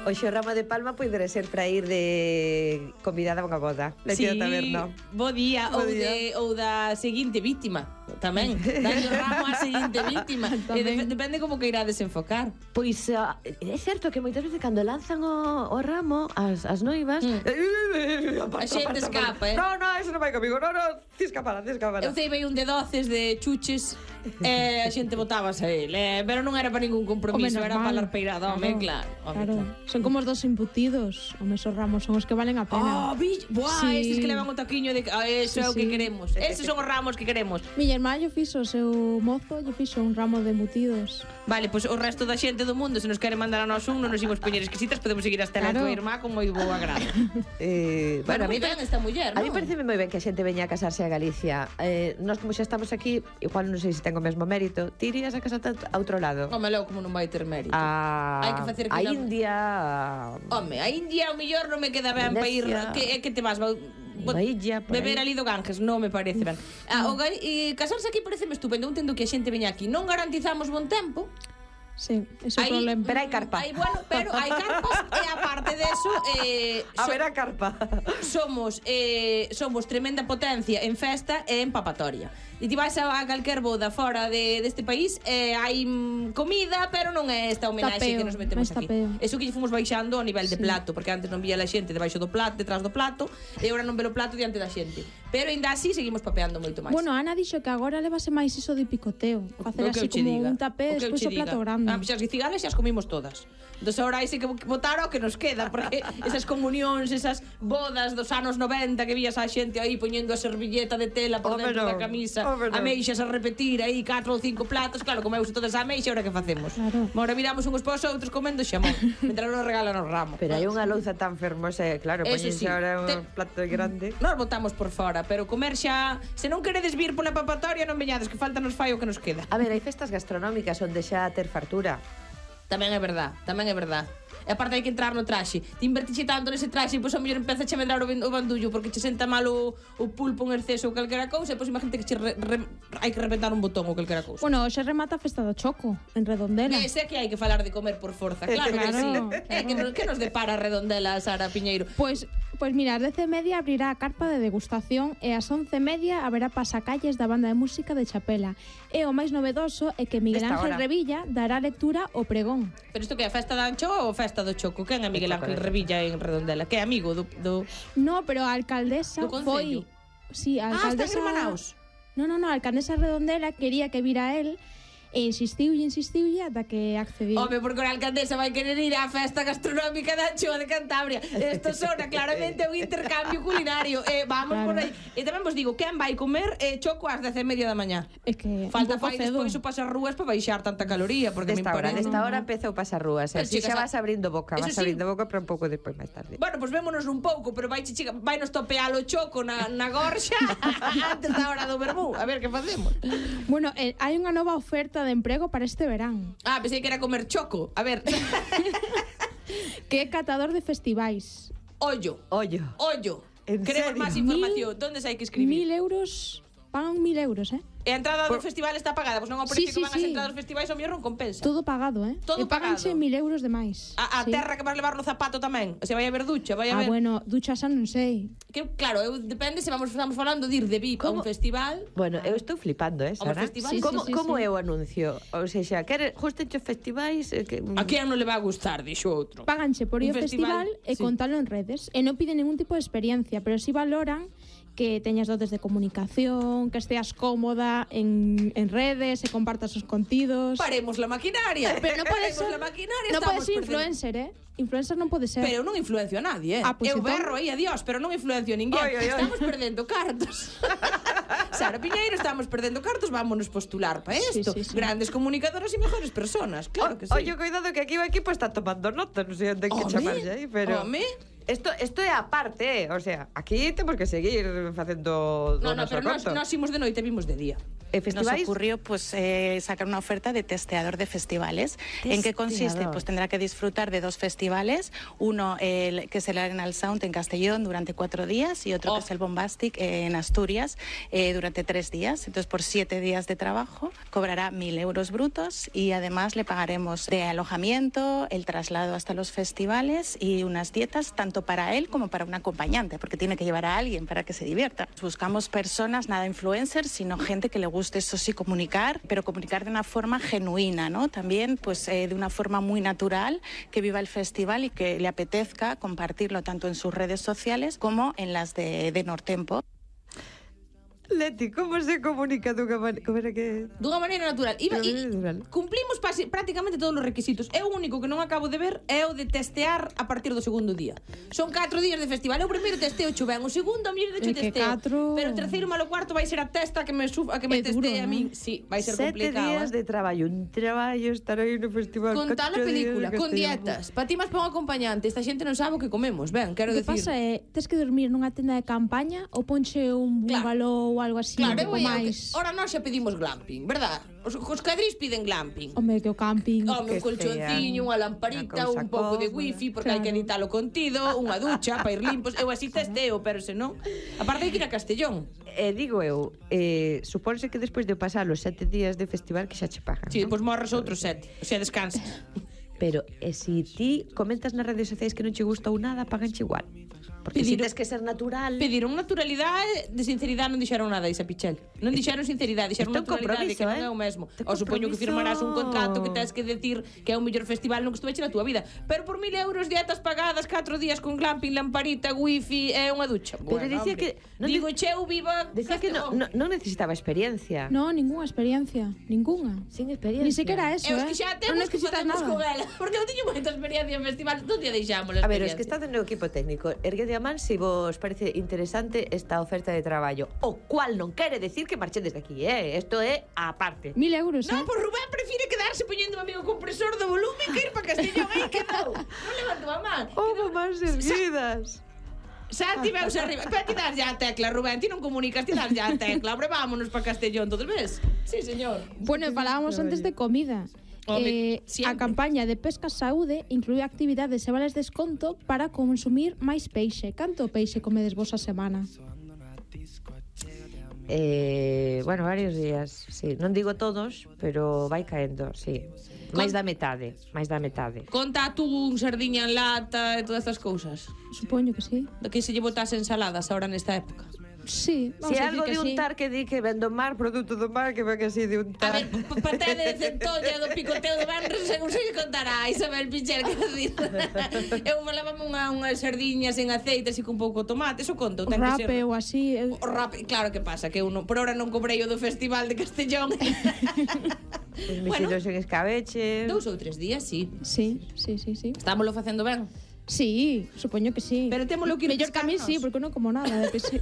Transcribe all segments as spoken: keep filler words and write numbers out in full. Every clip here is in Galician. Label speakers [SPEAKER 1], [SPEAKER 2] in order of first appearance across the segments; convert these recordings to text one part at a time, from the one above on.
[SPEAKER 1] Hoxe o ramo de palma poderá ser para ir de convidada a unha boda.
[SPEAKER 2] Sí,
[SPEAKER 1] taberna.
[SPEAKER 2] bo día,
[SPEAKER 1] Bo
[SPEAKER 2] ou,
[SPEAKER 1] día.
[SPEAKER 2] de, ou da seguinte víctima tamén, dalle o ramo á seguinte víctima. E de, depende como que irá desenfocar.
[SPEAKER 1] Pois uh, é certo que moitas veces cando lanzan o, o ramo as, as noivas
[SPEAKER 2] Mm.
[SPEAKER 1] aparta,
[SPEAKER 2] A xente
[SPEAKER 1] aparta,
[SPEAKER 2] escapa,
[SPEAKER 1] aparta.
[SPEAKER 2] eh.
[SPEAKER 1] No, no, eso non vai comigo. No, no, cisca para, cisca para.
[SPEAKER 2] Eu ceibei un de doces de chuches e a xente botábase a ele, eh, pero non era para ningún compromiso,
[SPEAKER 3] Home,
[SPEAKER 2] era
[SPEAKER 3] normal.
[SPEAKER 2] para larpeirada, home, claro, home,
[SPEAKER 3] Claro.
[SPEAKER 2] claro.
[SPEAKER 3] Son como os dos embutidos. Home, esos ramos son os que valen a pena.
[SPEAKER 2] Oh, vi, buah,
[SPEAKER 3] Sí.
[SPEAKER 2] estes que levan o taquiño de ah, eso
[SPEAKER 3] Sí,
[SPEAKER 2] é o que
[SPEAKER 3] sí.
[SPEAKER 2] queremos. Eses son os ramos que queremos.
[SPEAKER 3] Miña irmá lle fixo o seu mozo, lle fixo un ramo de embutidos.
[SPEAKER 2] Vale, pois pues, o resto da xente do mundo, se nos quere mandar a nós un, non nos imos poñer exquisitas, podemos seguir hasta
[SPEAKER 3] Claro.
[SPEAKER 2] a tua irmá con moi bo agrado.
[SPEAKER 1] Eh,
[SPEAKER 2] Bueno,
[SPEAKER 1] bueno, a mí
[SPEAKER 2] moi ben esta muller,
[SPEAKER 1] A
[SPEAKER 2] non?
[SPEAKER 1] mí parece moi ben que a xente veña a casarse a Galicia. Eh, nós como xa estamos aquí, igual non sei se ten o mesmo mérito. Ti irías a casarte a outro lado?
[SPEAKER 2] Home, logo como non vai ter mérito.
[SPEAKER 1] A,
[SPEAKER 2] Hai que facer
[SPEAKER 1] a
[SPEAKER 2] quilom-
[SPEAKER 1] India, a
[SPEAKER 2] Home, a India ao millor non me queda ben para ir.
[SPEAKER 1] Venecia.
[SPEAKER 2] Que, que te vas? Va,
[SPEAKER 1] Unha illa, por
[SPEAKER 2] beber
[SPEAKER 1] aí.
[SPEAKER 2] ali do Ganges, non me parece ben. Ah, o, gal- e casarse aquí parece estupendo. Eu entendo que a xente veña aquí. Non garantizamos bon tempo.
[SPEAKER 3] Sí, ese é o
[SPEAKER 2] Aí-
[SPEAKER 3] problema.
[SPEAKER 1] Pero hai carpa.
[SPEAKER 2] Hai, bueno, pero hai carpas e aparte deso eh,
[SPEAKER 1] A
[SPEAKER 2] so-
[SPEAKER 1] ver a carpa.
[SPEAKER 2] somos eh, somos tremenda potencia en festa e en papatoria. E ti vais a, a calquer boda fora de, deste país e eh, hai mm, comida, pero non é esta homenaxe
[SPEAKER 3] Tapeo,
[SPEAKER 2] que nos metemos
[SPEAKER 3] máis
[SPEAKER 2] aquí.
[SPEAKER 3] tapeo.
[SPEAKER 2] Eso que lle fomos baixando a nivel de
[SPEAKER 3] Sí.
[SPEAKER 2] plato, porque antes non vía a xente debaixo do plato, detrás do plato, e agora non ve o plato diante da xente. Pero ainda así seguimos papeando moito máis.
[SPEAKER 3] Bueno, Ana dixo que agora levase máis iso de picoteo. Facer
[SPEAKER 2] O que
[SPEAKER 3] así
[SPEAKER 2] eu che
[SPEAKER 3] como
[SPEAKER 2] diga.
[SPEAKER 3] un tapé
[SPEAKER 2] O que eu
[SPEAKER 3] despois
[SPEAKER 2] che
[SPEAKER 3] o plato
[SPEAKER 2] diga.
[SPEAKER 3] grande.
[SPEAKER 2] Ah, xa as cigales xa as comimos todas. Entón agora hai que botar o que nos queda, porque esas comunións, esas bodas dos anos noventa que vías a xente aí poñendo a servilleta de tela por
[SPEAKER 1] Home,
[SPEAKER 2] dentro
[SPEAKER 1] non.
[SPEAKER 2] da camisa,
[SPEAKER 1] Home, non.
[SPEAKER 2] ameixas a repetir aí catro ou cinco platos, claro, comeuse todas a ameixa, ahora que facemos?
[SPEAKER 3] Claro.
[SPEAKER 2] Ahora miramos uns pos outros comendo xamón, mentras nos regalan os ramos.
[SPEAKER 1] Pero hai unha louza tan fermosa, e claro,
[SPEAKER 2] Eso
[SPEAKER 1] poñense
[SPEAKER 2] sí.
[SPEAKER 1] ahora un
[SPEAKER 2] Te-
[SPEAKER 1] plato grande.
[SPEAKER 2] Nós botamos por fora, pero comer xa, se non queredes vir pola papatoria, non veñades, que falta nos fai o que nos queda.
[SPEAKER 1] A ver, hai festas gastronómicas onde xa ter fartura.
[SPEAKER 2] Tamén é verdad, tamén é verdad. E aparte hai que entrar no traxe. Ti invertiche tanto nese traxe, pois a mellor empeza a medrar o, ben- o bandullo porque che senta mal o, o pulpo en exceso ou calquera cousa, e pois imagínate que che re, re, hai que reventar un botón ou calquera cousa.
[SPEAKER 3] Bueno, hoxe remata a festa do Choco, en Redondela.
[SPEAKER 2] Ves, é que hai que falar de comer por forza, claro, que
[SPEAKER 3] Claro,
[SPEAKER 2] sí.
[SPEAKER 3] claro.
[SPEAKER 2] É que nos, que nos depara a Redondela, Sara Piñeiro.
[SPEAKER 3] Pois, pois mira, ás dez e media abrirá a carpa de degustación e ás once e media haberá pasacalles da banda de música de Chapela. E o máis novedoso é que Miguel
[SPEAKER 1] Esta
[SPEAKER 3] Ángel
[SPEAKER 1] hora.
[SPEAKER 3] Revilla dará lectura ao pregón.
[SPEAKER 2] Pero isto que é a festa da anchoa ou a festa do choco? Quen é Miguel Ángel Revilla en Redondela? Que é amigo do... do...
[SPEAKER 3] No, pero a alcaldesa
[SPEAKER 2] Do concello?
[SPEAKER 3] foi... Sí, a
[SPEAKER 2] Ah,
[SPEAKER 3] alcaldesa...
[SPEAKER 2] están hermanaos.
[SPEAKER 3] No, no, no, a alcaldesa Redondela quería que vira él e insistiu e insistiu ata que accediu.
[SPEAKER 2] Home, porque a alcaldesa vai querer ir á festa gastronómica da anchoa de Cantabria. Isto sona claramente un intercambio culinario. Eh, vamos
[SPEAKER 3] Claro.
[SPEAKER 2] por aí. E tamén vos digo, quen vai comer eh, choco ás dez e media da mañá?
[SPEAKER 3] É que
[SPEAKER 2] Falta
[SPEAKER 3] un pouco
[SPEAKER 2] fai
[SPEAKER 3] cedo.
[SPEAKER 2] despois o pasar rúas para baixar tanta caloría, porque me
[SPEAKER 1] Desta hora,
[SPEAKER 2] parece...
[SPEAKER 1] desta hora empeza o pasarrúas.
[SPEAKER 2] Pero
[SPEAKER 1] Así
[SPEAKER 2] chegas
[SPEAKER 1] xa
[SPEAKER 2] a-
[SPEAKER 1] vas abrindo boca,
[SPEAKER 2] Eso
[SPEAKER 1] vas
[SPEAKER 2] sí.
[SPEAKER 1] abrindo boca, pero un pouco despois máis tarde.
[SPEAKER 2] Bueno, pois pues vémonos un pouco, pero vai chica, vai nos topear o choco na, na gorxa antes da hora do vermú. A ver que facemos.
[SPEAKER 3] Bueno, eh, hai unha nova oferta de emprego para este verán,
[SPEAKER 2] Ah, pensei que era comer choco. A ver.
[SPEAKER 3] que é catador de festivais.
[SPEAKER 2] Ollo.
[SPEAKER 1] Ollo.
[SPEAKER 2] Ollo.
[SPEAKER 1] En
[SPEAKER 2] Queremos
[SPEAKER 1] serio?
[SPEAKER 2] máis información. Donde se hai que escribir?
[SPEAKER 3] Mil euros, pagan mil euros, eh?
[SPEAKER 2] E a entrada do festival está pagada, pois non ao
[SPEAKER 3] Sí,
[SPEAKER 2] precio
[SPEAKER 3] sí,
[SPEAKER 2] que van as
[SPEAKER 3] sí.
[SPEAKER 2] entradas dos festivais ao mellor non compensa.
[SPEAKER 3] Todo pagado, eh?
[SPEAKER 2] Todo
[SPEAKER 3] e paganche
[SPEAKER 2] pagado.
[SPEAKER 3] mil euros de máis.
[SPEAKER 2] A, a
[SPEAKER 3] Sí.
[SPEAKER 2] terra que vas levar no zapato tamén. Se vai haber ducha, vai
[SPEAKER 3] Ah,
[SPEAKER 2] haber...
[SPEAKER 3] bueno, duchas xa non sei.
[SPEAKER 2] Que, claro, eu, depende se vamos estamos falando de ir de V I P a un
[SPEAKER 1] Como?
[SPEAKER 2] festival.
[SPEAKER 1] Bueno, eu estou flipando, eh,
[SPEAKER 2] Home,
[SPEAKER 1] Sara?
[SPEAKER 2] festival,
[SPEAKER 3] sí,
[SPEAKER 1] como,
[SPEAKER 3] sí, sí,
[SPEAKER 1] como
[SPEAKER 3] sí.
[SPEAKER 1] é o anuncio? Ou seja, quere justo os festivais eh, que
[SPEAKER 2] A quen non le va a gustar, dixo outro.
[SPEAKER 3] Paganche por ir
[SPEAKER 2] Un
[SPEAKER 3] ao festival,
[SPEAKER 2] festival,
[SPEAKER 3] e
[SPEAKER 2] sí.
[SPEAKER 3] contalo en redes. E non piden ningún tipo de experiencia, pero sí valoran que teñas dotes de comunicación, que esteas cómoda en, en redes, e compartas os contidos.
[SPEAKER 2] Paremos la maquinaria.
[SPEAKER 3] Pero non pode
[SPEAKER 2] Paremos
[SPEAKER 3] ser,
[SPEAKER 2] la maquinaria,
[SPEAKER 3] non
[SPEAKER 2] estamos
[SPEAKER 3] pode ser
[SPEAKER 2] perdendo.
[SPEAKER 3] influencer, eh? Influencer non pode ser.
[SPEAKER 2] Pero eu non influencio a nadie, eh?
[SPEAKER 3] Ah, pues
[SPEAKER 2] eu
[SPEAKER 3] entón-
[SPEAKER 2] berro aí a Dios, pero non influencio a ninguén.
[SPEAKER 1] Oi, oi, oi.
[SPEAKER 2] Estamos perdendo cartos. Sara Piñeiro, estamos perdendo cartos, vámonos postular para
[SPEAKER 3] Sí,
[SPEAKER 2] isto.
[SPEAKER 3] sí, sí.
[SPEAKER 2] Grandes comunicadoras e mejores personas, claro que sí.
[SPEAKER 1] Oye, cuidado que aquí o equipo está tomando nota, non sei onde hai que
[SPEAKER 2] Home,
[SPEAKER 1] chamarlle aí, pero...
[SPEAKER 2] home,
[SPEAKER 1] Esto, esto é aparte, eh? O sea, aquí temos que seguir facendo
[SPEAKER 2] No,
[SPEAKER 1] do
[SPEAKER 2] no,
[SPEAKER 1] noso
[SPEAKER 2] pero nós,
[SPEAKER 1] conto.
[SPEAKER 2] nós imos de noite e vimos de día.
[SPEAKER 1] E
[SPEAKER 4] Nos
[SPEAKER 1] festivais?
[SPEAKER 4] ocurrió pues eh, sacar una oferta de testeador de festivales. ¿En qué consiste?
[SPEAKER 1] Testeador.
[SPEAKER 4] Pues tendrá que disfrutar de dos festivales, uno el, que es el Arenal Sound en Castellón durante cuatro días y otro
[SPEAKER 2] Oh.
[SPEAKER 4] que es el Bombastic eh, en Asturias eh, durante tres días. Entonces por siete días de trabajo cobrará mil euros brutos y además le pagaremos de alojamiento, el traslado hasta los festivales y unas dietas tanto para él como para un acompañante, porque tiene que llevar a alguien para que se divierta. Buscamos personas, nada influencers, sino gente que le guste, eso sí, comunicar, pero comunicar de una forma genuina, ¿no? También, pues, eh, de una forma muy natural, que viva el festival y que le apetezca compartirlo tanto en sus redes sociales como en las de, de Nortempo.
[SPEAKER 1] Leti, como se comunica dunha maneira... Como era que...
[SPEAKER 2] Dunha maneira natural. Iba,
[SPEAKER 1] Dunha
[SPEAKER 2] e
[SPEAKER 1] maneira natural.
[SPEAKER 2] cumplimos pasi, prácticamente todos os requisitos. É o único que non acabo de ver é o de testear a partir do segundo día. Son catro días de festival. Eu o primeiro testeo cho ben, o segundo a mellor de cho
[SPEAKER 3] É que
[SPEAKER 2] testeo.
[SPEAKER 3] catro-
[SPEAKER 2] Pero o terceiro malo cuarto vai ser a testa que me suf, a que me
[SPEAKER 3] É duro,
[SPEAKER 2] testee a
[SPEAKER 3] non?
[SPEAKER 2] min. Sí, vai ser
[SPEAKER 1] Sete
[SPEAKER 2] complicado.
[SPEAKER 1] días
[SPEAKER 2] eh.
[SPEAKER 1] de traballo, un traballo estar aí no festival.
[SPEAKER 2] Con tal a
[SPEAKER 1] catro días
[SPEAKER 2] película,
[SPEAKER 1] de
[SPEAKER 2] con
[SPEAKER 1] Castellón.
[SPEAKER 2] dietas, pa ti máis pa un acompañante. Esta xente non sabe o que comemos, ben, quero
[SPEAKER 3] O que
[SPEAKER 2] decir.
[SPEAKER 3] pasa é, tes que dormir nunha tenda de campaña ou ponche un
[SPEAKER 2] Claro.
[SPEAKER 3] bungalow ou algo así,
[SPEAKER 2] Claro,
[SPEAKER 3] un
[SPEAKER 2] eu
[SPEAKER 3] pouco
[SPEAKER 2] ia,
[SPEAKER 3] máis.
[SPEAKER 2] ora nós xa pedimos glamping, verdad? Os, os cadrís piden glamping.
[SPEAKER 3] Home, que o camping.
[SPEAKER 2] Home, un
[SPEAKER 1] Que
[SPEAKER 2] colchonciño, unha
[SPEAKER 1] Unha
[SPEAKER 2] lamparita,
[SPEAKER 1] cousa
[SPEAKER 2] un pouco de
[SPEAKER 1] cómoda.
[SPEAKER 2] wifi, porque hai que
[SPEAKER 3] Claro.
[SPEAKER 2] editar o contido, unha ducha para ir limpos. Eu así testeo, pero se non... Aparte hai que ir a Castellón.
[SPEAKER 1] E digo eu, eh, supónse que despois de pasar os sete días de festival que xa che pagan,
[SPEAKER 2] Si,
[SPEAKER 1] non?
[SPEAKER 2] depois morres outros sete. O sea, descansas.
[SPEAKER 1] Pero, e si ti comentas nas redes sociais que non che gustou nada, paganche igual. Porque si
[SPEAKER 2] Pedir-
[SPEAKER 1] tes que ser natural...
[SPEAKER 2] Pediron naturalidade, de sinceridade non dixeron nada, Isa Pichel. Non dixeron sinceridade, dixeron
[SPEAKER 1] Isto é un
[SPEAKER 2] naturalidade, que non
[SPEAKER 1] compromiso,
[SPEAKER 2] é o mesmo.
[SPEAKER 1] Isto é
[SPEAKER 2] O supoño que
[SPEAKER 1] compromiso.
[SPEAKER 2] firmarás un contrato que tens que decir que é o mellor festival no que estuveche na túa vida. Pero por mil euros, dietas pagadas, catro días con glamping, lamparita, wifi e unha ducha.
[SPEAKER 1] Pero dicía que- non
[SPEAKER 2] Digo,
[SPEAKER 1] di-
[SPEAKER 2] cheu viva
[SPEAKER 1] Decía que no, no, non necesitaba experiencia.
[SPEAKER 3] No, ninguna experiencia, ninguna.
[SPEAKER 1] Sin experiencia.
[SPEAKER 3] Ni sequera
[SPEAKER 2] E
[SPEAKER 3] eso,
[SPEAKER 2] os
[SPEAKER 3] eh.
[SPEAKER 2] que xa
[SPEAKER 3] Non
[SPEAKER 2] temos que
[SPEAKER 3] necesitas
[SPEAKER 2] facemos con
[SPEAKER 3] nada.
[SPEAKER 2] ela. Porque eu teño moita experiencia en festival. Non día deixamos a
[SPEAKER 1] A ver, os que
[SPEAKER 2] experiencia.
[SPEAKER 1] están no equipo técnico, erguede a man se vos parece interesante esta oferta de traballo, o cual non quere decir que marchen desde aquí, eh? Isto é aparte.
[SPEAKER 3] Mil euros,
[SPEAKER 2] No,
[SPEAKER 3] eh.
[SPEAKER 2] pues Rubén prefire quedarse poñendo un amigo compresor do volumen que ir para Castellón. Aí quedou. Non levanto a man.
[SPEAKER 1] Como más erguidas.
[SPEAKER 2] Santi, veus arriba. Pero ti das ya a tecla, Rubén. Ti non comunicas, ti das ya a tecla. Hombre, vámonos para Castellón, todos ves? Sí, señor.
[SPEAKER 3] Bueno, falábamos antes de comida.
[SPEAKER 2] Home,
[SPEAKER 3] Eh,
[SPEAKER 2] siempre.
[SPEAKER 3] a campaña de Pesca Saúde inclúe actividades e vales desconto para consumir máis peixe. Canto peixe comedes vos a semana?
[SPEAKER 1] Eh, bueno, varios días, sí. Non digo todos, pero vai caendo, sí. Máis da metade, máis da metade.
[SPEAKER 2] Conta atún, sardiña en lata e todas estas cousas.
[SPEAKER 3] Supoño que sí.
[SPEAKER 2] De que se lle botase ensaladas ahora nesta época.
[SPEAKER 3] Sí, vamos
[SPEAKER 1] Si
[SPEAKER 3] a
[SPEAKER 1] algo
[SPEAKER 3] decir
[SPEAKER 1] de
[SPEAKER 3] que sí.
[SPEAKER 1] untar que di que ven do mar, produto do mar, que ven así de
[SPEAKER 2] A
[SPEAKER 1] untar.
[SPEAKER 2] ver, p- paté de centolla do picoteo do Benres, según se lle contará a Isabel Pichel, quero dicir. Eu falábame unha, unha sardiña sen aceite, así con pouco tomate, eso conta, ten que ser...
[SPEAKER 3] Rape ou así. eh,
[SPEAKER 2] O rap, claro que pasa, que uno por ahora non cobrei o do Festival de Castellón.
[SPEAKER 1] Os misilos en escabeche.
[SPEAKER 2] Dous ou tres días, sí.
[SPEAKER 3] Sí, sí, sí, sí.
[SPEAKER 2] Estámoslo facendo ben.
[SPEAKER 3] Sí, supoño que sí.
[SPEAKER 2] Pero témolo que ir
[SPEAKER 3] Mellor que a mí
[SPEAKER 2] pescarnos.
[SPEAKER 3] sí, porque non como nada de peixe.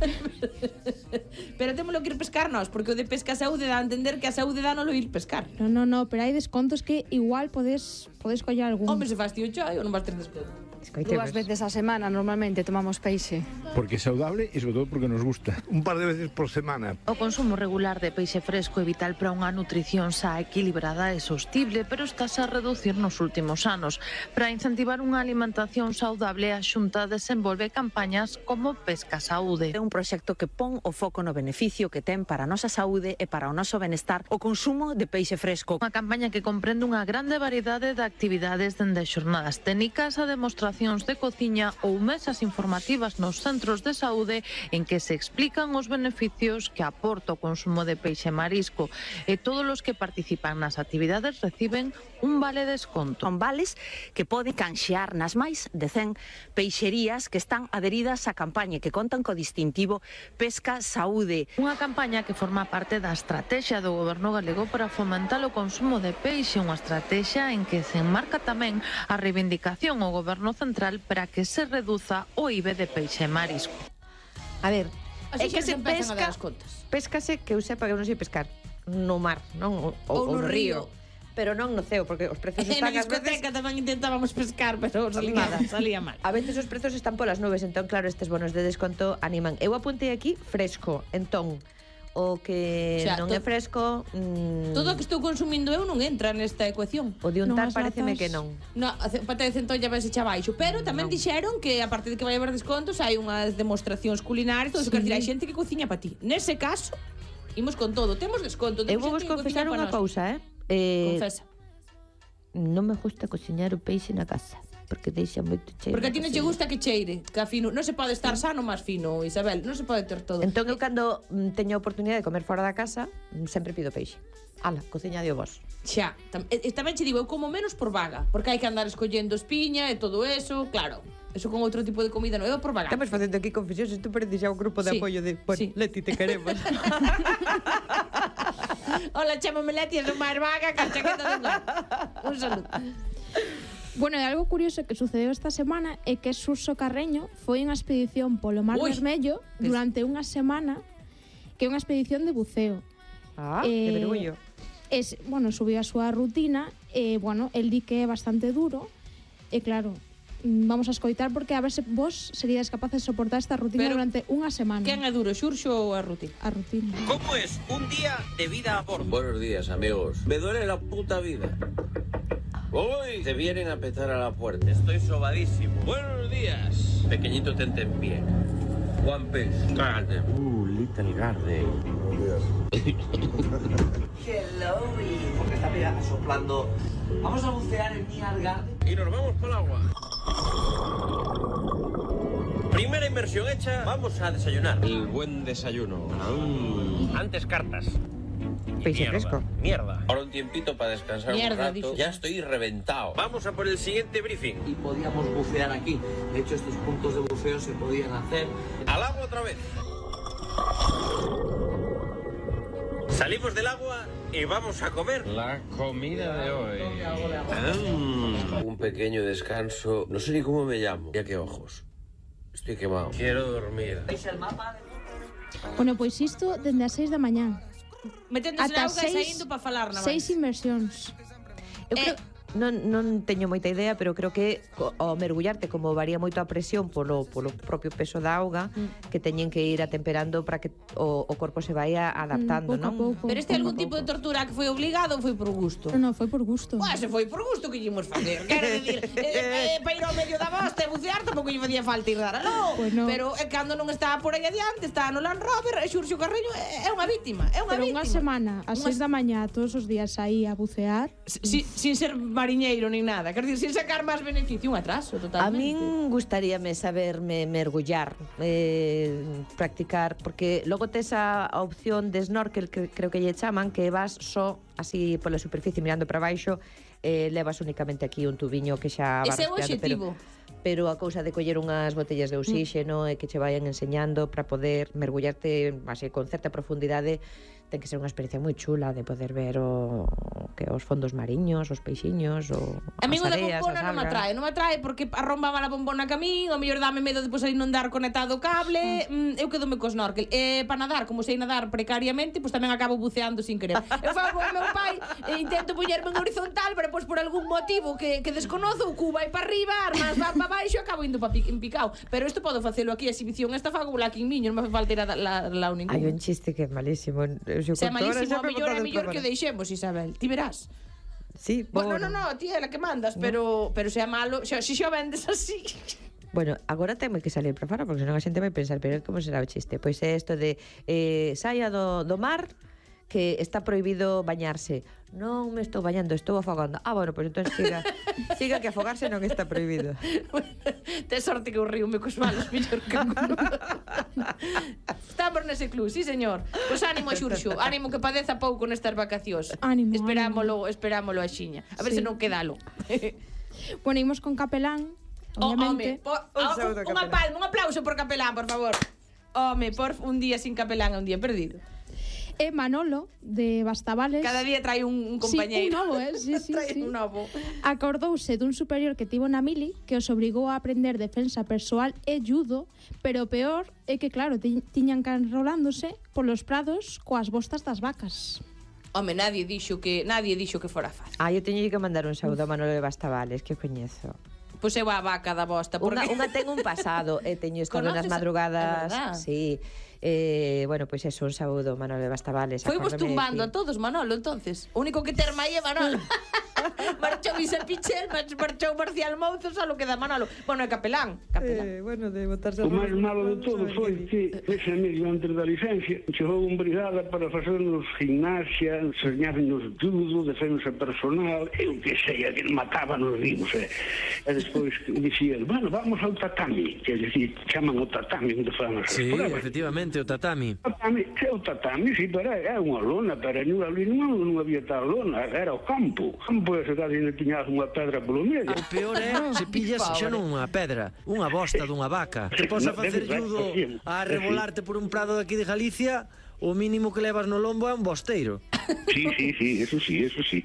[SPEAKER 2] Pero témolo que ir pescarnos, porque o de pesca a saúde dá a entender que a saúde dá non lo ir pescar.
[SPEAKER 3] No, no, no, pero hai descontos que igual podes podes coller algún.
[SPEAKER 2] Hombre, se faz tío chai ou non vas ter desconto.
[SPEAKER 1] Escoitemos.
[SPEAKER 5] Dúas veces a semana normalmente tomamos peixe.
[SPEAKER 6] Porque é saudable e sobre todo porque nos gusta.
[SPEAKER 7] Un par de veces por semana.
[SPEAKER 8] O consumo regular de peixe fresco é vital para unha nutrición xa equilibrada e sostible, pero estáse a reducir nos últimos anos. Para incentivar unha alimentación saudable, a Xunta desenvolve campañas como Pesca Saúde.
[SPEAKER 9] É un proxecto que pon o foco no beneficio que ten para a nosa saúde e para o noso benestar o consumo de peixe fresco.
[SPEAKER 8] Unha campaña que comprende unha grande variedade de actividades dende xornadas técnicas a demostracións de cociña ou mesas informativas nos centros de saúde en que se explican os beneficios que aporta o consumo de peixe e marisco, e todos os que participan nas actividades reciben un vale desconto.
[SPEAKER 9] Son vales que poden canxear nas máis de cen peixerías que están adheridas á campaña e que contan co distintivo Pesca Saúde.
[SPEAKER 8] Unha campaña que forma parte da estrategia do Goberno galego para fomentar o consumo de peixe, unha estrategia en que se enmarca tamén a reivindicación ao Goberno central para que se reduza o I B de peixe e marisco.
[SPEAKER 1] A ver,
[SPEAKER 2] Así
[SPEAKER 1] é que
[SPEAKER 2] xa
[SPEAKER 1] se
[SPEAKER 2] nos empezan a dar
[SPEAKER 1] pesca,
[SPEAKER 2] as contas.
[SPEAKER 1] pescase que eu sepa que eu non sei pescar no mar, non? O,
[SPEAKER 2] Ou no
[SPEAKER 1] no
[SPEAKER 2] río.
[SPEAKER 1] río. pero non no ceo, porque os prezos
[SPEAKER 2] En a
[SPEAKER 1] están ás veces...
[SPEAKER 2] discoteca tamén intentábamos pescar, pero salía,
[SPEAKER 1] Nada.
[SPEAKER 2] salía mal.
[SPEAKER 1] A veces os prezos están polas nubes, entón claro, estes bonos de desconto animan. Eu apuntei aquí fresco, entón o que
[SPEAKER 2] O sea,
[SPEAKER 1] non
[SPEAKER 2] to-
[SPEAKER 1] é fresco, mm,
[SPEAKER 2] Todo o que estou consumindo eu non entra nesta ecuación.
[SPEAKER 1] o de untar
[SPEAKER 3] Non, as
[SPEAKER 1] pareceme
[SPEAKER 3] latas-
[SPEAKER 1] que non.
[SPEAKER 2] No, a ce- pata de centolla vai se abaixo, pero tamén
[SPEAKER 1] Non.
[SPEAKER 2] dixeron que a partir de que vai haber descontos hai unhas demostracións culinarias, todo iso,
[SPEAKER 3] Sí.
[SPEAKER 2] quer dizer, hai xente que cociña para ti. Nese caso, imos con todo, temos desconto.
[SPEAKER 1] Eu
[SPEAKER 2] temos
[SPEAKER 1] vou vos
[SPEAKER 2] xente que
[SPEAKER 1] confesar
[SPEAKER 2] cociña
[SPEAKER 1] unha
[SPEAKER 2] pa nós.
[SPEAKER 1] cousa, eh? eh
[SPEAKER 2] Confesa.
[SPEAKER 1] non me gusta cociñar o peixe na casa, porque deixa moito cheiro.
[SPEAKER 2] Porque a ti
[SPEAKER 1] na
[SPEAKER 2] non che
[SPEAKER 1] cociña.
[SPEAKER 2] gusta que cheire, que a fino, non se pode estar sano máis fino, Isabel, non se pode ter todo.
[SPEAKER 1] Entón eu cando mm, teño a oportunidade de comer fora da casa, mm, sempre pido peixe. Ala, cociña dio vos.
[SPEAKER 2] Xa, tam, e, e tamén che digo, eu como menos por vaga, porque hai que andar escollendo espiña e todo eso, claro. Eso con outro tipo de comida non, eu por vaga.
[SPEAKER 1] Estamos facendo aquí confesións, isto parece xa un grupo de
[SPEAKER 2] Sí,
[SPEAKER 1] apoio de, bueno,
[SPEAKER 2] sí.
[SPEAKER 1] Leti, te queremos.
[SPEAKER 2] Hola, chámame Leti, son máis vaga, que a chaqueta de engorda. Un saludo.
[SPEAKER 3] Bueno, e algo curioso que sucedeu esta semana é que Xurxo Carreño foi unha expedición polo Mar
[SPEAKER 2] Ui.
[SPEAKER 3] Vermello durante unha semana, que é unha expedición de buceo.
[SPEAKER 1] Ah, que
[SPEAKER 3] Eh,
[SPEAKER 1] vergüenza.
[SPEAKER 3] Es, bueno, subiu a súa rutina e, bueno, el di que é bastante duro e, claro, mm, vamos a escoitar porque a ver se vos seríades capaces de soportar esta rutina
[SPEAKER 2] Pero,
[SPEAKER 3] durante unha semana.
[SPEAKER 2] Quen é duro, Xurxo ou a Ruti?
[SPEAKER 3] A rutina.
[SPEAKER 7] ¿Cómo es un día de vida a bordo?
[SPEAKER 10] Buenos días, amigos. Me duele la puta vida. Uy, te vienen a petar a la puerta.
[SPEAKER 7] Estoy sobadísimo.
[SPEAKER 10] Buenos días. Pequeñito tente en pie. One Piece. Cágate.
[SPEAKER 7] Uh, Little Garden. Hello, porque está mira, soplando. Vamos a bucear en Near Garden.
[SPEAKER 10] Y nos vamos por el agua. Primera inmersión hecha, vamos a desayunar.
[SPEAKER 7] El buen desayuno.
[SPEAKER 10] Antes cartas.
[SPEAKER 1] Peixe
[SPEAKER 10] Mierda,
[SPEAKER 1] fresco.
[SPEAKER 10] Mierda. Ahora un tiempito para descansar
[SPEAKER 2] Mierda,
[SPEAKER 10] un rato.
[SPEAKER 2] dices.
[SPEAKER 10] Ya estoy reventado. Vamos a por el siguiente briefing.
[SPEAKER 7] Y podíamos bucear aquí. De hecho, estos puntos de buceo se podían hacer.
[SPEAKER 10] Al agua otra vez. Salimos del agua y vamos a comer.
[SPEAKER 6] La comida de hoy.
[SPEAKER 10] Mm. Un pequeño descanso. No sé ni cómo me llamo. Ya que ojos. Estoy quemado. Quiero dormir.
[SPEAKER 7] ¿Veis el mapa?
[SPEAKER 3] Bueno, pois isto dende as seis da mañá.
[SPEAKER 2] Meténdose na
[SPEAKER 3] Ata
[SPEAKER 2] auga e
[SPEAKER 3] seis,
[SPEAKER 2] saindo para falar na
[SPEAKER 3] seis inmersións.
[SPEAKER 1] Eu creo, non, non teño moita idea, pero creo que co- ao mergullarte, como varía moito a presión polo, polo propio peso da auga,
[SPEAKER 2] Mm.
[SPEAKER 1] que teñen que ir atemperando para que o, o corpo se vaya adaptando,
[SPEAKER 3] pouco a
[SPEAKER 1] non?
[SPEAKER 3] pouco.
[SPEAKER 2] Pero este é
[SPEAKER 3] pouco
[SPEAKER 2] algún
[SPEAKER 3] a
[SPEAKER 2] tipo de
[SPEAKER 3] pouco.
[SPEAKER 2] tortura que foi obligado ou foi por gusto?
[SPEAKER 3] Non, non, foi por gusto.
[SPEAKER 2] Pois se foi por gusto que ímos facer. Quero dicir, eh, eh, para ir ao medio da bosta e bucear tampouco lle facía falta ir dar aló.
[SPEAKER 3] Pois non.
[SPEAKER 2] Pero é cando non estaba por aí adiante, estaba no Land Rover, e Xurxo Carreño é, é unha víctima, é unha
[SPEAKER 3] Pero
[SPEAKER 2] víctima.
[SPEAKER 3] unha semana, ás
[SPEAKER 2] Unha
[SPEAKER 3] seis da mañá, todos os días aí a bucear.
[SPEAKER 2] Si, sin ser mariñeiro nin nada, quer dicir, sin sacar máis beneficio, un atraso
[SPEAKER 1] A
[SPEAKER 2] totalmente.
[SPEAKER 1] min gustaríame saberme mergullar, eh, practicar, porque logo tes a, a opción de snorkel, que creo que lle chaman, que vas só así pola superficie mirando para baixo, eh, levas únicamente aquí un tubiño que xa vas
[SPEAKER 2] Ese é o
[SPEAKER 1] respirando,
[SPEAKER 2] obxectivo.
[SPEAKER 1] pero pero a cousa de coller unhas botellas de oxígeno e que che vayan enseñando para poder mergullarte así con certa profundidade, ten que ser unha experiencia moi chula de poder ver o que os fondos mariños, os peixiños, o
[SPEAKER 2] A min o
[SPEAKER 1] as
[SPEAKER 2] da
[SPEAKER 1] areas,
[SPEAKER 2] bombona
[SPEAKER 1] as
[SPEAKER 2] non me
[SPEAKER 1] algas.
[SPEAKER 2] atrae, non me atrae porque arrombaba a bombona que a min, o mellor dame medo depois aí non dar conectado o cable, mm, eu quedome co snorkel. E para nadar, como sei nadar precariamente, pois tamén acabo buceando sin querer. Eu fago como o meu pai, e intento poñerme en horizontal, pero pois por algún motivo que, que desconozo, o cu vai para arriba, as mans van para baixo e acabo indo para en picao. Pero isto podo facelo aquí, a exhibición esta fago la en miño, non me fa falta ir a la, la, la ningún.
[SPEAKER 1] Hai un chiste que é malísimo. Eu
[SPEAKER 2] Se é malísimo, o mellor é mellor que o deixemos, Isabel. Ti verás.
[SPEAKER 1] Sí,
[SPEAKER 2] Bueno,
[SPEAKER 1] bueno.
[SPEAKER 2] no, no, ti é la que mandas, pero pero se é malo, se si xo vendes así.
[SPEAKER 1] Bueno, agora temos que salir para fora, porque senón a xente vai pensar, pero como será o chiste? Pois é isto de eh, saia do, do mar, que está prohibido bañarse. Non me estou bañando, estou afogando. Ah, bueno, pois entón siga, siga que afogarse non está prohibido.
[SPEAKER 2] Te sorte que o río me cos malos mellor que con... Estamos nese club, sí, señor. Pois ánimo a Xurxo, ánimo que padeza pouco nestas vacacións.
[SPEAKER 3] Ánimo,
[SPEAKER 2] Esperámolo, esperámolo a xiña. A ver
[SPEAKER 3] Sí.
[SPEAKER 2] se non quedalo.
[SPEAKER 3] Bueno, imos con Capelán,
[SPEAKER 2] Oh, home,
[SPEAKER 3] obviamente.
[SPEAKER 2] por,
[SPEAKER 1] Un
[SPEAKER 2] oh,
[SPEAKER 1] saúdo,
[SPEAKER 2] un, unha
[SPEAKER 1] Capelán.
[SPEAKER 2] palma, un aplauso por Capelán, por favor. Home, por un día sin Capelán é un día perdido.
[SPEAKER 3] E Manolo, de Bastavales.
[SPEAKER 2] Cada día trae un, un compañeiro.
[SPEAKER 3] Sí, un novo, eh? Sí, sí,
[SPEAKER 2] trae
[SPEAKER 3] sí.
[SPEAKER 2] un novo.
[SPEAKER 3] Acordouse dun superior que tivo na mili que os obrigou a aprender defensa persoal e judo, pero o peor é que, claro, ti- tiñan que enrolándose polos prados coas bostas das vacas.
[SPEAKER 2] Home, nadie dixo que nadie dixo que fora fácil.
[SPEAKER 1] Ah, eu teño que mandar un saúdo a Manolo de Bastavales, que o coñezo.
[SPEAKER 2] Pois eu a vaca da bosta, porque...
[SPEAKER 1] Unha, unha ten un pasado, e teño estado nas
[SPEAKER 2] Conoces-
[SPEAKER 1] madrugadas,
[SPEAKER 2] é verdad.
[SPEAKER 1] sí. Eh, bueno, pois pues eso, un saúdo Manolo de Bastavales.
[SPEAKER 2] Foi vos
[SPEAKER 1] acórdame
[SPEAKER 2] tumbando
[SPEAKER 1] de
[SPEAKER 2] a todos, Manolo, entonces. O único que terma aí é Manolo. Marchou Isa Pichel, marchou Marcial Mouzo, só lo queda Manolo. Bueno, é capelán, capelán.
[SPEAKER 1] Eh, bueno, de botarse
[SPEAKER 11] O máis malo de todo foi que ese medio antes da licencia chegou un brigada para facernos gimnasia, enseñarnos judo, defensa personal, eu que sei, a que matábanos vivos, eh. E despois dicía, bueno, vamos ao tatami, que é dicir, chaman o tatami onde fan as
[SPEAKER 12] Sí,
[SPEAKER 11] pruebas.
[SPEAKER 12] efectivamente, o tatami.
[SPEAKER 11] Tatami, é o tatami, sí, pero é unha lona, pero non, ali non, non había tal lona, era o campo. O campo ese casi non tiñas unha pedra polo medio.
[SPEAKER 12] O peor é se pillas xa non unha pedra, unha bosta dunha vaca. Te podes a facer judo a revolarte por un prado de aquí de Galicia, o mínimo que levas no lombo é un bosteiro.
[SPEAKER 11] Sí, sí, sí, eso sí, eso sí.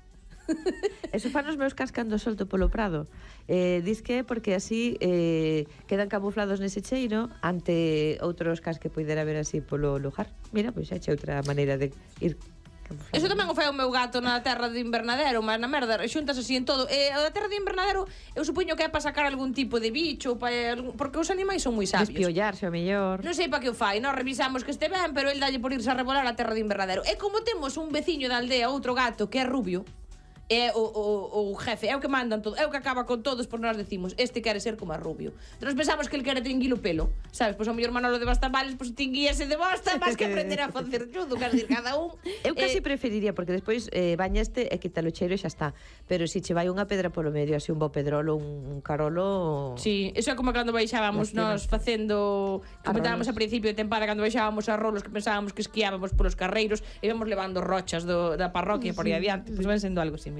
[SPEAKER 1] Eso fan os meus cans cando solto polo prado. Eh, dis que é porque así eh, quedan camuflados nese cheiro ante outros cans que poidera haber así polo lugar. Mira, pois xa che outra maneira de ir camuflado.
[SPEAKER 2] Eso tamén o fai o meu gato na terra de invernadero, mas na merda, xuntas así en todo. E a terra de invernadero, eu supoño que é para sacar algún tipo de bicho, para, porque os animais son moi sabios.
[SPEAKER 1] Despiollarse, o mellor.
[SPEAKER 2] Non sei para que o fai, nós revisamos que este ben, pero el dalle por irse a revolar a terra de invernadero. E como temos un veciño da aldea, outro gato, que é rubio, é o, o, o jefe, é o que mandan todo, é o que acaba con todos, por nós decimos, este quere ser como a Rubio. Entón pensamos que el quere tinguir o pelo, sabes? Pois o mellor Manolo de Bastavales, pois tinguíase de bosta, máis que aprender a facer judo, quer dir, cada un.
[SPEAKER 1] Eu casi
[SPEAKER 2] eh,
[SPEAKER 1] preferiría, porque despois eh, bañaste e quítalo o cheiro e xa está. Pero se che vai unha pedra polo medio, así un bo pedrolo, un, un carolo...
[SPEAKER 2] Sí, eso é como cando baixábamos nós facendo, comentábamos a principio de tempada, cando baixábamos a rolos que pensábamos que esquiábamos polos carreiros e íbamos levando rochas do, da parroquia por aí adiante, pois ven sendo algo similar.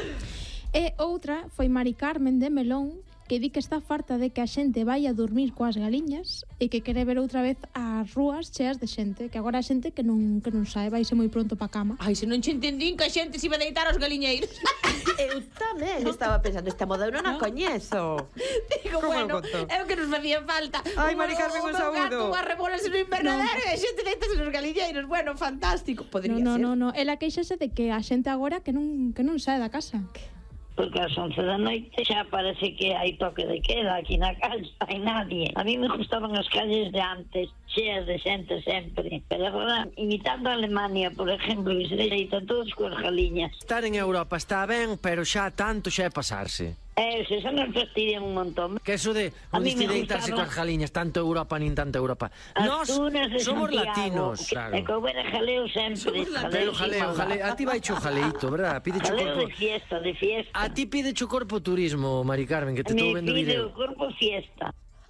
[SPEAKER 3] E outra foi Mari Carmen de Melón, que di que está farta de que a xente vai a dormir coas galiñas e que quere ver outra vez as rúas cheas de xente, que agora a xente que non que non sae, vai ser moi pronto pa cama.
[SPEAKER 2] Ai, se non che entendín que a xente se iba a deitar aos galiñeiros.
[SPEAKER 1] Eu tamén estaba pensando, esta moda eu non a coñezo.
[SPEAKER 2] Digo,
[SPEAKER 1] Como
[SPEAKER 2] bueno,
[SPEAKER 1] o conto?
[SPEAKER 2] é o que nos facía falta.
[SPEAKER 1] Ai, Mari Carmen, un saúdo.
[SPEAKER 2] O gato a rebolase no invernadero e a xente deitase nos galiñeiros. Bueno, fantástico. Podría
[SPEAKER 3] No, no,
[SPEAKER 2] ser.
[SPEAKER 3] no, no, ela queixase de que a xente agora que non que non sae da casa.
[SPEAKER 13] Porque ás once da noite xa parece que hai toque de queda aquí na calle, hai nadie. A mí me gustaban as calles de antes, cheas de xente sempre. Pero agora, imitando a Alemania, por exemplo, que se deitan todos coas galiñas.
[SPEAKER 12] Estar en Europa está ben, pero xa tanto xa é pasarse.
[SPEAKER 13] Eh, se xa nos fastidian un montón.
[SPEAKER 12] Que eso de
[SPEAKER 13] A
[SPEAKER 12] non
[SPEAKER 13] mí me
[SPEAKER 12] deitarse
[SPEAKER 13] gustaba-
[SPEAKER 12] coas galiñas, tanto Europa nin tanto Europa.
[SPEAKER 13] As
[SPEAKER 12] Nós
[SPEAKER 13] tunas de
[SPEAKER 12] somos
[SPEAKER 13] Santiago,
[SPEAKER 12] latinos,
[SPEAKER 13] que-
[SPEAKER 12] claro.
[SPEAKER 13] E que houbera jaleo sempre.
[SPEAKER 12] Pero jaleo, jaleo, a ti vai cho jaleito, verdad? Pide cho
[SPEAKER 13] Jaleo
[SPEAKER 12] corpo.
[SPEAKER 13] de fiesta, de fiesta.
[SPEAKER 12] A ti pide cho corpo turismo, Mari Carmen, que te estou
[SPEAKER 13] Me
[SPEAKER 12] vendo
[SPEAKER 13] pide
[SPEAKER 12] vídeo.
[SPEAKER 13] o corpo fiesta.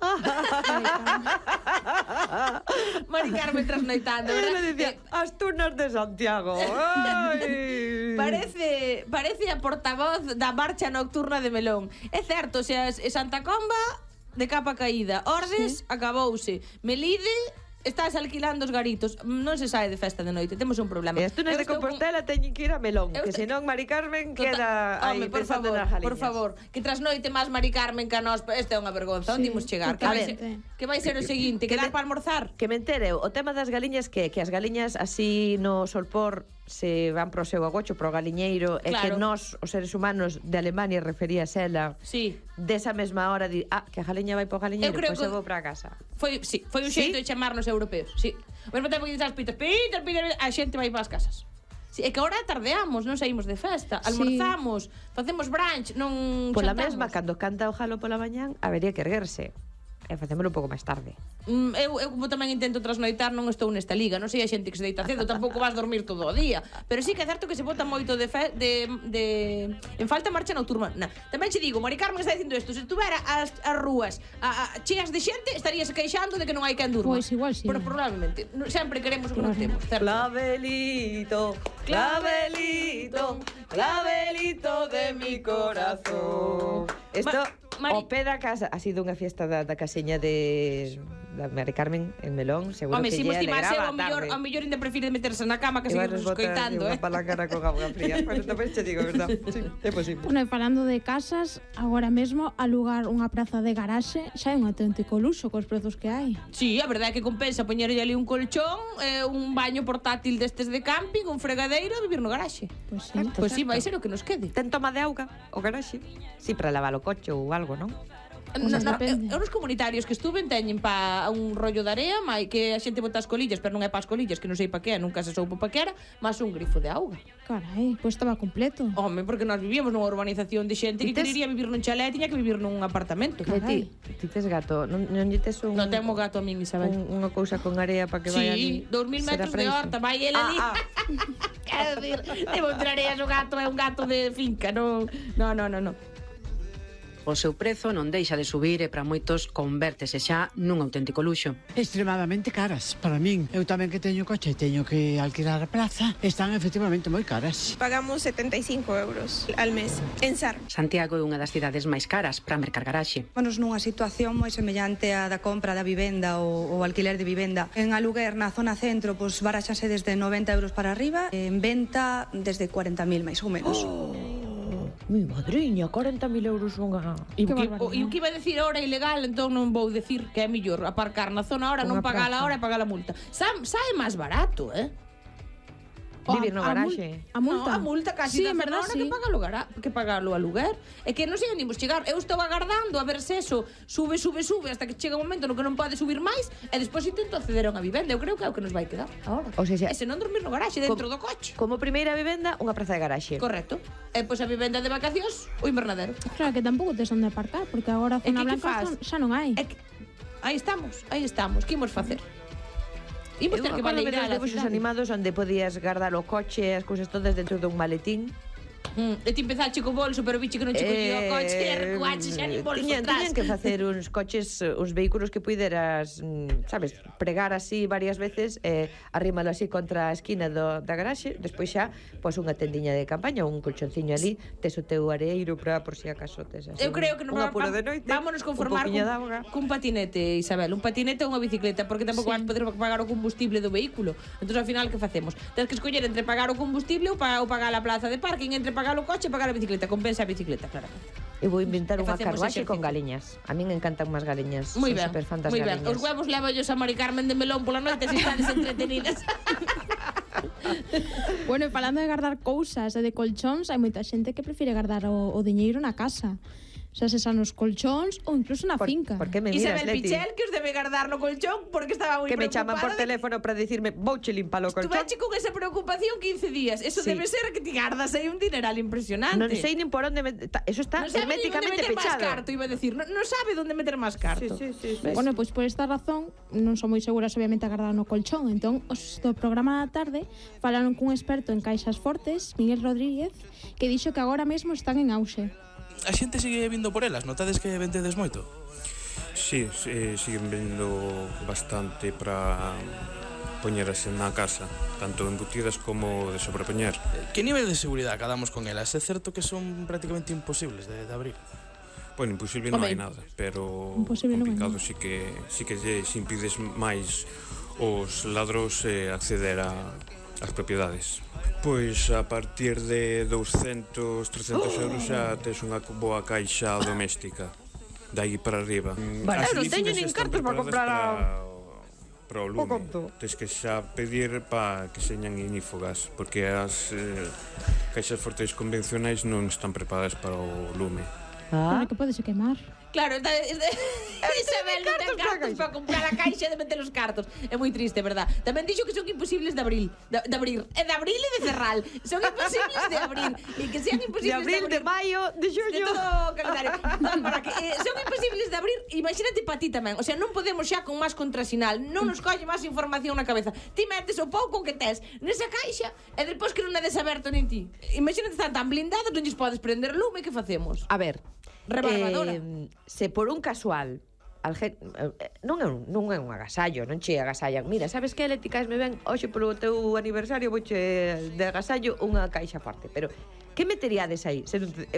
[SPEAKER 2] Mari Carmen trasnoitando,
[SPEAKER 1] Ela
[SPEAKER 2] verdad?
[SPEAKER 1] decía, as turnas de Santiago. Ai.
[SPEAKER 2] Parece, parece a portavoz da marcha nocturna de Melón. É certo, se as- e Santa Comba de capa caída, Ordes sí. Acabouse, Melide estás alquilando os garitos, non se sae de festa de noite, temos un problema.
[SPEAKER 1] E as tunas
[SPEAKER 2] Eu
[SPEAKER 1] de
[SPEAKER 2] estou con-
[SPEAKER 1] Compostela teñen que ir a Melón,
[SPEAKER 2] Eu
[SPEAKER 1] que
[SPEAKER 2] te-
[SPEAKER 1] senón Mari Carmen
[SPEAKER 2] Tota-
[SPEAKER 1] queda aí
[SPEAKER 2] Home, por
[SPEAKER 1] pensando
[SPEAKER 2] favor,
[SPEAKER 1] nas galiñas.
[SPEAKER 2] por favor, que trasnoite máis Mari Carmen que a nós, esta é unha vergonza, onde imos chegar? Que
[SPEAKER 1] A
[SPEAKER 2] vai,
[SPEAKER 1] ver,
[SPEAKER 2] ser, que vai ser o seguinte, quedar para almorzar?
[SPEAKER 1] Que me entere, o tema das galiñas que que as galiñas así no solpor se van pro seu agocho, pro galiñeiro, e que
[SPEAKER 2] Claro.
[SPEAKER 1] nós, os seres humanos de Alemania, referías ela,
[SPEAKER 2] sí.
[SPEAKER 1] desa mesma hora, di, ah, que a galiña vai pro galiñeiro,
[SPEAKER 2] Eu creo
[SPEAKER 1] pois
[SPEAKER 2] que-
[SPEAKER 1] eu vou pra casa.
[SPEAKER 2] Foi, sí, foi un
[SPEAKER 1] Sí?
[SPEAKER 2] xeito de chamarnos europeos, sí. O mesmo tempo que dices Peter, Peter, Peter, a xente vai para as casas. Sí, é que agora tardeamos, non saímos de festa, almorzamos, facemos brunch, non
[SPEAKER 1] Pola
[SPEAKER 2] xantamos.
[SPEAKER 1] mesma, cando canta o jalo pola mañán, habería que erguerse. E facémolo un pouco máis tarde.
[SPEAKER 2] Mm, eu, eu como tamén intento trasnoitar, non estou nesta liga, non sei a xente que se deita cedo, tampouco vas dormir todo o día, pero sí que é certo que se bota moito de, fe, de, de en falta marcha nocturna. Na. Tamén che digo, Mari Carmen está dicindo isto, se tuvera as, as rúas a, a, cheas de xente, estaríase queixando de que non hai quen durma.
[SPEAKER 3] Pois igual sí.
[SPEAKER 2] Pero probablemente, no- sempre queremos o que non temos, certo?
[SPEAKER 1] Clavelito, clavelito, clavelito de mi corazón. Esto,
[SPEAKER 2] Ma- Mari-
[SPEAKER 1] o pé da casa, ha sido unha fiesta da, da casiña de da Mari Carmen en melón, seguro
[SPEAKER 2] Home,
[SPEAKER 1] que
[SPEAKER 2] si
[SPEAKER 1] lle
[SPEAKER 2] vos timase,
[SPEAKER 1] alegraba
[SPEAKER 2] ao
[SPEAKER 1] a
[SPEAKER 2] mellor,
[SPEAKER 1] tarde.
[SPEAKER 2] ao mellor ainda prefire meterse na cama que
[SPEAKER 1] Igual
[SPEAKER 2] seguir
[SPEAKER 1] nos bota
[SPEAKER 2] escoitando,
[SPEAKER 1] unha
[SPEAKER 2] eh?
[SPEAKER 1] palangana con auga fría. Bueno, tamén te digo, verdad? Sí, é posible.
[SPEAKER 3] Bueno, e falando de casas, agora mesmo alugar unha praza de garaxe xa é un auténtico luxo cos prezos que hai.
[SPEAKER 2] Sí, a verdade é que compensa poñerlle ali un colchón, eh, un baño portátil destes de camping, un fregadeiro e vivir no garaxe.
[SPEAKER 3] Pois sí.
[SPEAKER 2] Pois sí, vai ser o que nos quede.
[SPEAKER 1] Ten toma de auga o garaxe. Sí, para lavar o coche ou algo, non?
[SPEAKER 2] No, no, eu nos comunitarios que estuven teñen pa un rollo de area, mai que a xente bota as colillas, pero non é pa as colillas, que non sei pa que é, nunca se soupo pa que era, mas un grifo de auga.
[SPEAKER 3] Carai, pois estaba completo.
[SPEAKER 2] Home, porque nós vivíamos nunha urbanización de xente que
[SPEAKER 1] tes...
[SPEAKER 2] quería vivir nun chalet, tiña que vivir nun apartamento.
[SPEAKER 1] Que ti, ti tes gato, non, non lle tes un...
[SPEAKER 2] Non temos gato a min, Isabel.
[SPEAKER 1] Un, unha cousa con area para que
[SPEAKER 2] sí,
[SPEAKER 1] vai ali.
[SPEAKER 2] Sí, dos mil metros de horta, vai ele ali.
[SPEAKER 1] Ah, ah.
[SPEAKER 2] Quero decir, debo entrar aí, o gato é un gato de finca, non... Non, non, non, non.
[SPEAKER 14] O seu prezo non deixa de subir e para moitos convértese xa nun auténtico luxo.
[SPEAKER 15] Extremadamente caras, para min. Eu tamén que teño coche e teño que alquilar a plaza, están efectivamente moi caras.
[SPEAKER 16] Pagamos setenta e cinco euros al mes en Sar.
[SPEAKER 14] Santiago é unha das cidades máis caras para mercar garaxe.
[SPEAKER 17] Estamos nunha situación moi semellante á da compra da vivenda ou, ou alquiler de vivenda. En aluguer na zona centro, pois baraxase desde noventa euros para arriba, en venta desde cuarenta mil máis ou menos.
[SPEAKER 1] Oh. Mi madriña, corenta mil euros unha...
[SPEAKER 2] E o que iba a decir ahora é ilegal, entón non vou decir que é mellor aparcar na zona ahora, non pagar a hora e pagar a multa. Sa, sae máis barato, eh?
[SPEAKER 1] Vivir no garaxe.
[SPEAKER 3] A multa?
[SPEAKER 2] No, a multa casi
[SPEAKER 3] sí,
[SPEAKER 2] da
[SPEAKER 3] verdad,
[SPEAKER 2] zona
[SPEAKER 3] sí.
[SPEAKER 2] que paga o gara, que paga o aluguer. É que non sei onde imos chegar. Eu estou agardando a ver se eso sube, sube, sube hasta que chega un momento no que non pode subir máis e despois intento acceder a unha vivenda. Eu creo que é o que nos vai quedar agora.
[SPEAKER 1] O sea,
[SPEAKER 2] e se non dormir no garaxe dentro
[SPEAKER 1] como,
[SPEAKER 2] do coche.
[SPEAKER 1] Como primeira vivenda, unha praza de garaxe.
[SPEAKER 2] Correcto. E pois a vivenda de vacacións, o invernadero.
[SPEAKER 3] Claro que tampouco tes onde aparcar, porque agora a zona blanca xa non hai.
[SPEAKER 2] É que, aí estamos, aí estamos. Que imos facer? Imos ter que valeirar a
[SPEAKER 1] cidade. Animados onde podías guardar o coche e as cousas todas dentro dun maletín.
[SPEAKER 2] Mm, e ti empezaste co bolso, pero biche que non che collía o coche e recuache xa nin bolso
[SPEAKER 1] tiñan,
[SPEAKER 2] atrás.
[SPEAKER 1] Tiñan que facer uns coches, uns vehículos que puideras, sabes, pregar así varias veces, eh, arrímalo así contra a esquina do, da garaxe, despois xa, pois unha tendiña de campaña, un colchonciño ali, tes o teu areeiro para por si acaso tes así.
[SPEAKER 2] Eu creo que non
[SPEAKER 1] un apuro de noite,
[SPEAKER 2] vámonos conformar
[SPEAKER 1] un
[SPEAKER 2] cun, cun patinete, Isabel, un patinete ou unha bicicleta, porque tampouco sí. vas poder pagar o combustible do vehículo. Entón, ao final, que facemos? Tens que escoller entre pagar o combustible ou, pa, ou pagar a plaza de parking, entre pagar o coche e pagar a bicicleta. Compensa a bicicleta, claro.
[SPEAKER 1] Eu vou inventar unha carruaxe con galiñas. A min encantan máis galiñas.
[SPEAKER 2] Moi
[SPEAKER 1] ben,
[SPEAKER 2] ben,
[SPEAKER 1] super fan das
[SPEAKER 2] moi
[SPEAKER 1] galiñas.
[SPEAKER 2] Ben. Os huevos levallos a Mari Carmen de melón pola noite se estades entretenidas.
[SPEAKER 3] Bueno, e falando de guardar cousas e de colchóns, hai moita xente que prefire guardar o, o diñeiro na casa. Xa se xa nos colchóns ou incluso na
[SPEAKER 1] por,
[SPEAKER 3] finca.
[SPEAKER 1] Por que me miras,
[SPEAKER 2] Isabel
[SPEAKER 1] Leti?
[SPEAKER 2] Pichel, que os debe guardar no colchón porque estaba moi
[SPEAKER 1] preocupada. Que me chaman por
[SPEAKER 2] de...
[SPEAKER 1] teléfono para dicirme vouche limpar o colchón.
[SPEAKER 2] Estuveche con esa preocupación quince días. Eso sí. Debe ser que te guardas aí un dineral impresionante.
[SPEAKER 1] Non sei nin por onde... Me... Eso está
[SPEAKER 2] no
[SPEAKER 1] herméticamente pechado.
[SPEAKER 2] Más carto, iba a decir. Non no sabe onde meter máis carto.
[SPEAKER 1] Sí, sí, sí, sí.
[SPEAKER 3] Bueno, pois pues por esta razón non son moi seguras obviamente a guardar no colchón. Entón, os do programa da tarde falaron cun experto en caixas fortes, Miguel Rodríguez, que dixo que agora mesmo están en auxe.
[SPEAKER 18] A xente sigue vindo por elas, notades que vendedes moito?
[SPEAKER 19] Sí, sí, siguen vendo bastante para poñeras na casa, tanto embutidas como de sobrepoñer.
[SPEAKER 18] Que nivel de seguridade acadamos con elas? É certo que son prácticamente imposibles de, de abrir?
[SPEAKER 19] Bueno, imposible non hai nada, pero complicado sí que sí que lles impides máis os ladros eh, acceder a as propiedades. Pois a partir de douscentos, trescentos euros xa tes unha boa caixa doméstica. Dai para arriba.
[SPEAKER 1] Bueno, eu non teño nin cartos para comprar a...
[SPEAKER 19] para o lume. Tes que xa pedir para que señan inífogas, porque as eh, caixas fortes convencionais non están preparadas para o lume.
[SPEAKER 3] Ah, claro que pode se quemar.
[SPEAKER 2] Claro, está, Isabel non ten cartos para comprar a caixa de meter os cartos. É moi triste, verdad? Tamén dixo que son imposibles de abrir, de, de abrir, e de abril e de cerrar. Son imposibles de abrir e que sean imposibles
[SPEAKER 1] de abril,
[SPEAKER 2] de,
[SPEAKER 1] de, de maio, de xuño.
[SPEAKER 2] De todo o calendario. Non, para que eh, son imposibles de abrir. Imagínate para ti tamén. O sea, non podemos xa con máis contrasinal. Non nos colle máis información na cabeza. Ti metes o pouco que tes nesa caixa e depois que non é desaberto nin ti. Imagínate, están tan blindados, non lles podes prender lume, que facemos?
[SPEAKER 1] A ver,
[SPEAKER 2] rebarbadora.
[SPEAKER 1] Eh, se por un casual alge, eh, non é un, non é un agasallo, non che agasallan. Mira, sabes que, Leti, caesme ben, hoxe polo teu aniversario vouche de agasallo unha caixa forte, pero que meteríades aí? Se non te,